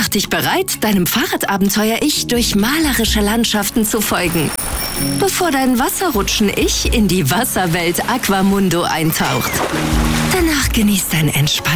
Mach dich bereit, deinem Fahrradabenteuer-Ich durch malerische Landschaften zu folgen, bevor dein Wasserrutschen-Ich in die Wasserwelt Aquamundo eintaucht. Danach genießt dein entspanntes